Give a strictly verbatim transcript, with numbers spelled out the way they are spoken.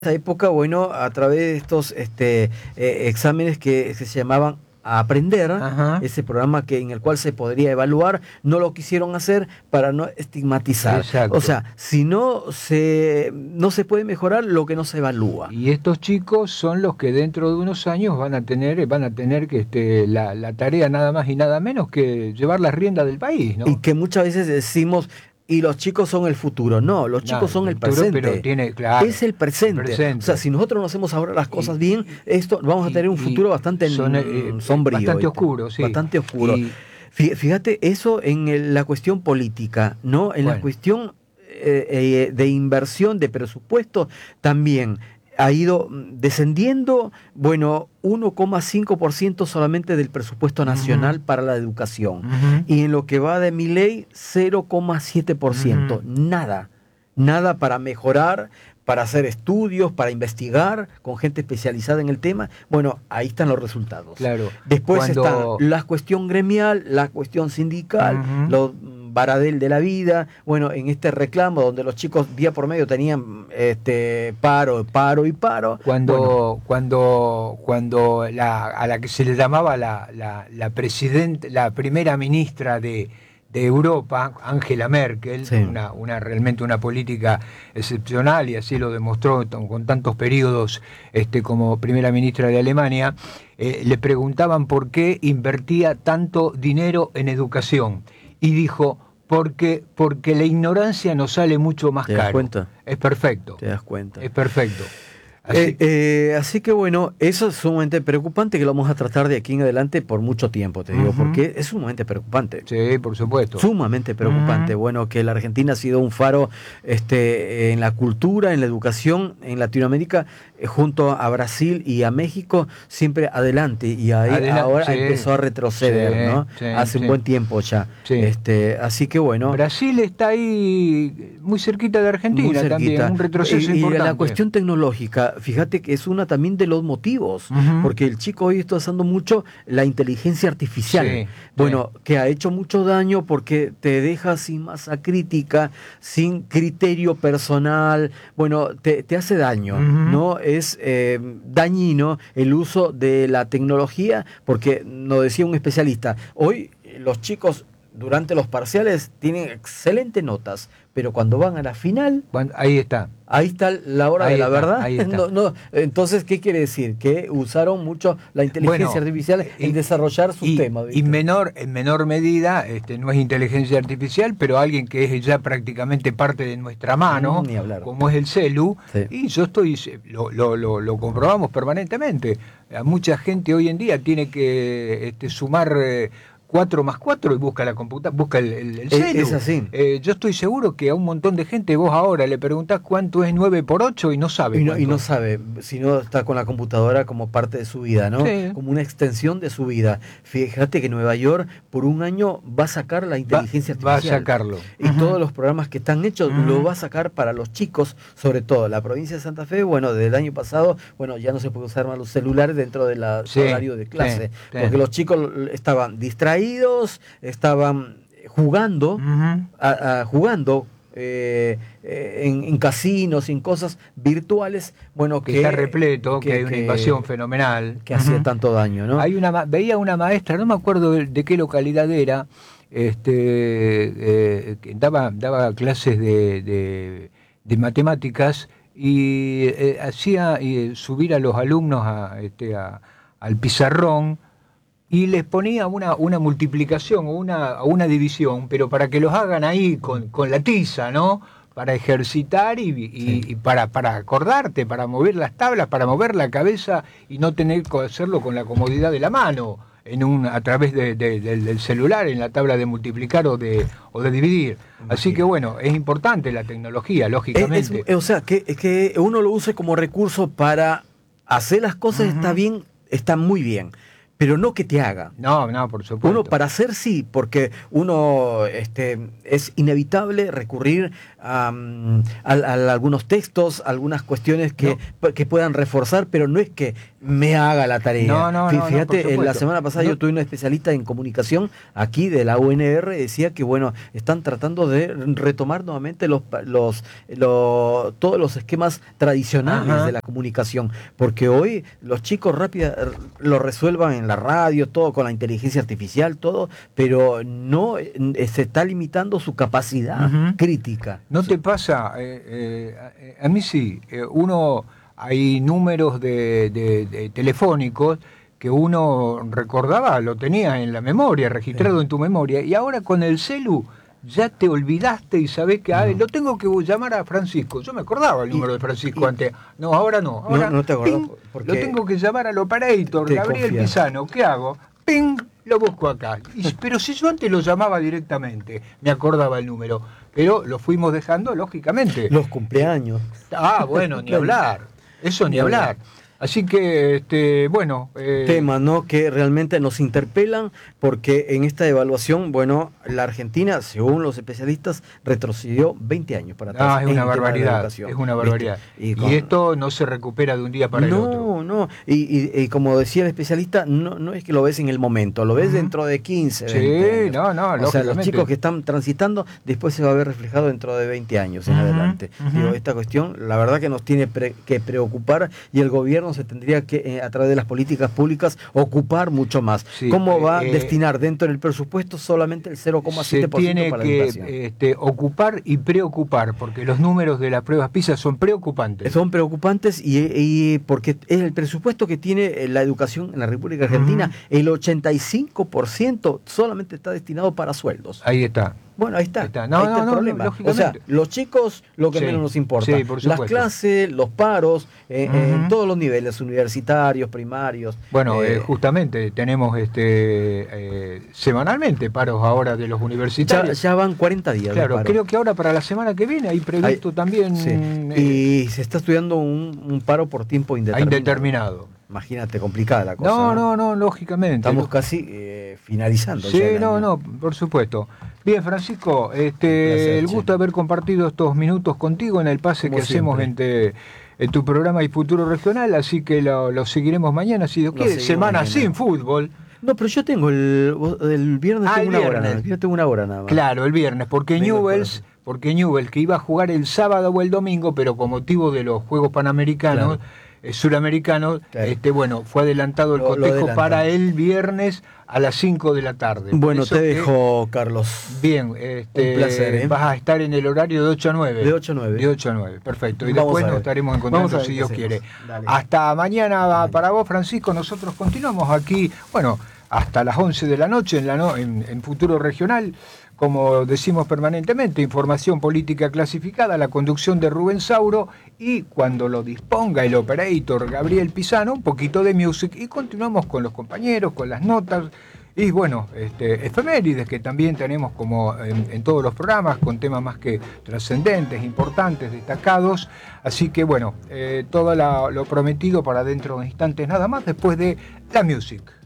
esa época, bueno, a través de estos este, eh, exámenes que, que se llamaban a aprender, Ajá. ese programa que en el cual se podría evaluar, no lo quisieron hacer para no estigmatizar. Exacto. O sea, si no se, no se puede mejorar lo que no se evalúa. Y estos chicos son los que dentro de unos años van a tener, van a tener que este, la, la tarea nada más y nada menos que llevar las riendas del país, ¿no? Y que muchas veces decimos, y los chicos son el futuro. No, los chicos No, son el futuro, presente. pero tiene, claro, es el presente. el presente. O sea, si nosotros no hacemos ahora las cosas Y- bien, esto vamos a tener un y- futuro bastante son, eh, mm, sombrío. bastante ¿viste? oscuro, sí. Bastante oscuro. Y- Fí- Fíjate, eso en el- la cuestión política, ¿no? En Bueno. la cuestión eh, eh, de inversión, de presupuesto, también ha ido mm, descendiendo, bueno, uno coma cinco por ciento solamente del presupuesto nacional Ujú. para la educación. Ujú. Y en lo que va de mi ley, cero coma siete por ciento. Ujú. Nada. Nada para mejorar, para hacer estudios, para investigar con gente especializada en el tema. Bueno, ahí están los resultados. Claro. Después Cuando- están la cuestión gremial, la cuestión sindical, Ujú. los Baradel de la vida, bueno, en este reclamo donde los chicos día por medio tenían este paro, paro y paro. Cuando, Bueno, cuando, cuando la, a la que se le llamaba la, la, la presidente, la primera ministra de, de Europa, Angela Merkel, Sí. una, una realmente una política excepcional, y así lo demostró t- con tantos periodos este, como primera ministra de Alemania, eh, le preguntaban por qué invertía tanto dinero en educación. Y dijo, porque, porque la ignorancia nos sale mucho más ¿te das caro. cuenta? Es perfecto. Te das cuenta. Es perfecto. Así, Eh, eh, así que bueno, eso es sumamente preocupante que lo vamos a tratar de aquí en adelante por mucho tiempo, te digo, Ujú. porque es sumamente preocupante. sí, por supuesto. Sumamente preocupante. Ujú. Bueno, que la Argentina ha sido un faro este, en la cultura, en la educación, en Latinoamérica, eh, junto a Brasil y a México, siempre adelante. Y ahí Adelan- ahora sí, empezó a retroceder, sí, ¿no? sí, Hace un sí. buen tiempo ya. Sí. Este, así que bueno. Brasil está ahí muy cerquita de Argentina Muy cerquita. también, un retroceso y, y importante. la cuestión tecnológica, fíjate que es una también de los motivos, Ujú. porque el chico hoy está usando mucho la inteligencia artificial. Sí, Bueno, que ha hecho mucho daño porque te deja sin masa crítica, sin criterio personal, bueno, te, te hace daño, Ujú. ¿no? Es eh, dañino el uso de la tecnología, porque nos decía un especialista, hoy los chicos durante los parciales tienen excelentes notas, pero cuando van a la final, Cuando- ahí está. ahí está la hora Ahí de la está, verdad. ahí está. No, no, entonces, ¿qué quiere decir? Que usaron mucho la inteligencia Bueno, artificial en y- desarrollar sus y, temas. y ¿viste? menor, en menor medida, este, no es inteligencia artificial, pero alguien que es ya prácticamente parte de nuestra mano, Mm, ni hablar. como es el celu, Sí. y yo estoy, lo, lo, lo, lo comprobamos permanentemente. A mucha gente hoy en día tiene que este, sumar eh, cuatro más cuatro y busca la computadora, busca el, el, el Es- celu. es así. Eh, yo estoy seguro que a un montón de gente vos ahora le preguntás cuánto es nueve por ocho y no sabe. Y no, y cuánto no es. sabe, si no está con la computadora como parte de su vida, ¿no? Sí. Como una extensión de su vida. Fíjate que Nueva York por un año va a sacar la inteligencia va a artificial. sacarlo. Y Ujú. todos los programas que están hechos Ujú. lo va a sacar para los chicos, sobre todo la provincia de Santa Fe. Bueno, desde el año pasado, bueno, ya no se puede usar más los celulares dentro del Sí, horario de clase, sí, sí. porque los chicos estaban distraídos, estaban jugando, Ujú. a- a- jugando eh, eh, en, en casinos, en cosas virtuales, bueno, que, que, está repleto, que, hay una que- invasión fenomenal. que hacía Ujú. tanto daño, ¿no? Hay una ma- veía una maestra, no me acuerdo de, de qué localidad era, este, eh, que daba, daba clases de, de- de matemáticas y eh, hacía eh, subir a los alumnos a, este, a- al pizarrón y les ponía una, una multiplicación o una, o una división, pero para que los hagan ahí con, con la tiza, ¿no? Para ejercitar y, y- Sí. y para, para acordarte, para mover las tablas, para mover la cabeza y no tener que hacerlo con la comodidad de la mano, en un, a través de- de- del, del celular, en la tabla de multiplicar o de, o de dividir. Así que bueno, es importante la tecnología, Es- es- lógicamente. o sea, que, que uno lo use como recurso para hacer las cosas, Ujú. está bien, está muy bien, pero no que te haga. No, no, por supuesto. Uno para hacer sí, porque uno este, es inevitable recurrir a, mm, a- a algunos textos, algunas cuestiones que, que puedan reforzar, pero no es que me haga la tarea. No, no, no, Fíjate, no, en la semana pasada no. yo tuve una especialista en comunicación aquí de la U N R, decía que bueno, están tratando de retomar nuevamente los, los, los todos los esquemas tradicionales Ajá. de la comunicación, porque hoy los chicos rápida lo resuelvan en la radio, todo con la inteligencia artificial, todo, pero no eh, se está limitando su capacidad uh-huh. crítica. ¿No te pasa? Eh, eh, a mí sí, eh, uno... Hay números de, de, de telefónicos que uno recordaba, lo tenía en la memoria, registrado sí. en tu memoria, y ahora con el celu ya te olvidaste y sabés que, no. ah, lo tengo que llamar a Francisco. Yo me acordaba el número y, de Francisco y, antes. No, ahora no. Ahora, no, no te acordás. Ping, lo tengo que llamar al operator, Gabriel confías. Pisano. ¿Qué hago? Ping, lo busco acá. Y, pero si yo antes lo llamaba directamente, me acordaba el número. Pero lo fuimos dejando, lógicamente. Los cumpleaños. Ah, bueno, ni hablar. Eso ni hablar. Así que, este, bueno... Eh... Temas, ¿no?, que realmente nos interpelan, porque en esta evaluación, bueno, la Argentina, según los especialistas, retrocedió veinte años para atrás. Ah, es una barbaridad, es una barbaridad. Y, con... y esto no se recupera de un día para no, el otro. No, no, y, y, y como decía el especialista, no, no es que lo ves en el momento, lo ves uh-huh. dentro de quince, sí, veinte años. no, no, o sea, los chicos que están transitando, después se va a ver reflejado dentro de veinte años en uh-huh. adelante. Uh-huh. Digo, esta cuestión, la verdad que nos tiene pre- que preocupar, y el gobierno se tendría que, eh, a través de las políticas públicas, ocupar mucho más. Sí, ¿Cómo va a eh, destinar dentro del presupuesto solamente el cero coma siete por ciento para la educación? Se tiene que este, ocupar y preocupar, porque los números de las pruebas PISA son preocupantes. Son preocupantes y, y porque es el presupuesto que tiene la educación en la República Argentina, uh-huh. el ochenta y cinco por ciento solamente está destinado para sueldos. Ahí está. Bueno, ahí está. Ahí está. No, ahí está no, el no, problema. No, o sea, los chicos, lo que sí, menos nos importa. Sí, por las clases, los paros, eh, uh-huh. en todos los niveles, universitarios, primarios. Bueno, eh, eh, justamente tenemos este eh, semanalmente paros ahora de los universitarios. Ya, ya van cuarenta días. Claro, creo que ahora para la semana que viene hay previsto hay, también... Sí. Eh, y se está estudiando un, un paro por tiempo indeterminado. Indeterminado. Imagínate, complicada la cosa. No, no, no, lógicamente. Estamos casi eh, finalizando. Sí, ya no, no, por supuesto. Bien, Francisco, este, placer, el gusto de haber compartido estos minutos contigo en el pase Como que siempre. hacemos entre en tu programa y Futuro Regional, así que lo, lo seguiremos mañana, si Dios quiere. Semana mañana. Sin fútbol. No, pero yo tengo el, el viernes, ah, tengo el una viernes. hora, yo tengo una hora nada más. Claro, el viernes, porque Newell's, porque Newell's, que iba a jugar el sábado o el domingo, pero con motivo de los Juegos Panamericanos, claro. eh, Suramericanos, claro. este, bueno, fue adelantado el lo, cotejo lo para el viernes a las cinco de la tarde. Bueno, te dejo, que, Carlos. Bien, este, un placer, ¿eh? Vas a estar en el horario de ocho a nueve. De ocho a nueve. De ocho a nueve, perfecto. Y Vamos después nos estaremos encontrando si Dios quiere. Dale. Hasta mañana Dale. Para vos, Francisco. Nosotros continuamos aquí, bueno, hasta las once de la noche en, la no, en, en Futuro Regional. Como decimos permanentemente, información política clasificada, la conducción de Rubén Sauro y cuando lo disponga el operator Gabriel Pisano, un poquito de music y continuamos con los compañeros, con las notas y bueno, este, efemérides que también tenemos como en, en todos los programas con temas más que trascendentes, importantes, destacados. Así que bueno, eh, todo la, lo prometido para dentro de instantes nada más después de la music.